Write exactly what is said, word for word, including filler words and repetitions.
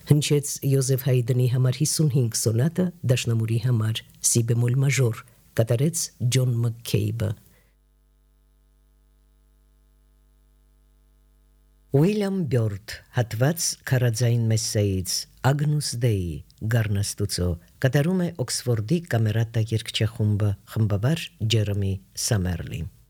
Հնչեց Յոզեֆ Հայդնի համար հիսունհինգ սոնատը, դաշնամուրի համար սի բեմոլ մաժոր, կատարեց Ջոն Մաքքեյբը։ Ուիլյամ Բյորդ, հատված քարաձայն մեսսայից, Ագնուս Դեի, Գառնաստուծո, կատարում է Օքսֆորդի կամերատա երգչախումբը, խմբավար Ջերեմի Սամերլի։